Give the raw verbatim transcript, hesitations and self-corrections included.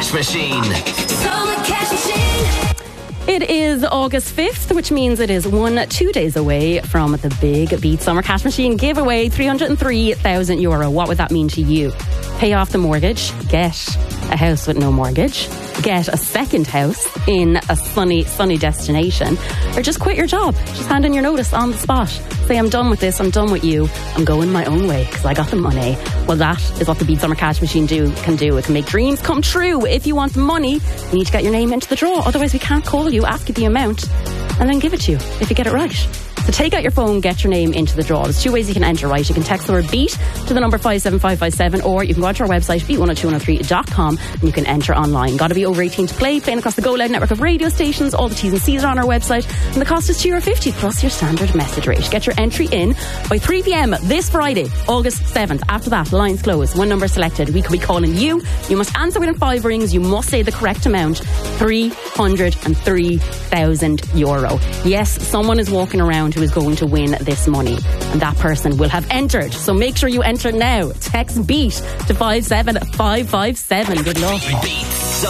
Cash Machine. Summer Cash Machine. It is August fifth, which means it is one, two days away from the big Beat Summer Cash Machine giveaway, three hundred three thousand euro. What would that mean to you? Pay off the mortgage, get a house with no mortgage, get a second house in a sunny, sunny destination, or just quit your job. Just hand in your notice on the spot. Say, I'm done with this, I'm done with you, I'm going my own way because I got the money. Well, that is what the Beat Summer Cash Machine do can do. It can make dreams come true. If you want money, you need to get your name into the draw. Otherwise, we can't call you, ask you the amount, and then give it to you if you get it right. So take out your phone, get your name into the draw. There's two ways you can enter, right? You can text the word BEAT to the number five seven five five seven, or you can go onto our website, beat one oh two one oh three dot com, and you can enter online. Got to be over eighteen to play, playing across the Go Loud network of radio stations. All the T's and C's are on our website, and the cost is two euro fifty plus your standard message rate. Get your entry in by three p.m. this Friday, August seventh. After that, lines close. One number selected. We could be calling you. You must answer within five rings. You must say the correct amount. three hundred three thousand euro. Yes, someone is walking around who is going to win this money, and that person will have entered. So make sure you enter now. Text BEAT to five seven five five seven. Good luck. Beat